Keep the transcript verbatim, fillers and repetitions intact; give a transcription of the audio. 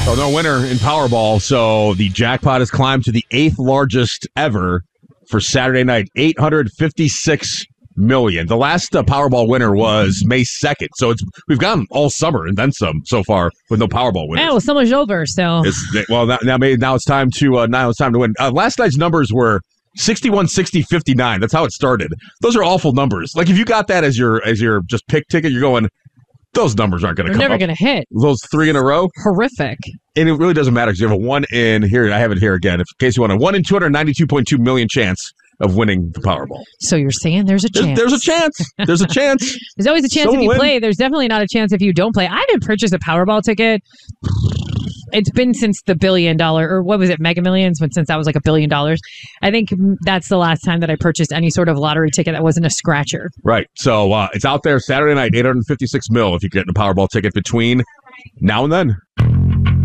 So no winner in Powerball, so the jackpot has climbed to the eighth largest ever for Saturday night, eight hundred fifty-six million. The last uh, Powerball winner was May second, so it's we've gone all summer and then some so far with no Powerball winners. Yeah, well, summer's over, so it's, well now now, now it's time to uh, now it's time to win. Uh, last night's numbers were sixty-one, sixty, fifty-nine. That's how it started. Those are awful numbers. Like if you got that as your as your just pick ticket, you're going, those numbers aren't going to come never up. going to hit. Those three in a row? Horrific. And it really doesn't matter because you have a one in here. I have it here again. If, in case you want a one in two hundred ninety-two point two million chance of winning the Powerball. So you're saying there's a chance. There's, there's a chance. There's a chance. There's always a chance Someone if you win. play. There's definitely not a chance if you don't play. I haven't purchased a Powerball ticket. It's been since the billion dollar, or what was it, Mega Millions, but since that was like a billion dollars. I think that's the last time that I purchased any sort of lottery ticket that wasn't a scratcher. Right. So uh, it's out there Saturday night, eight hundred fifty-six mil if you get a Powerball ticket between now and then.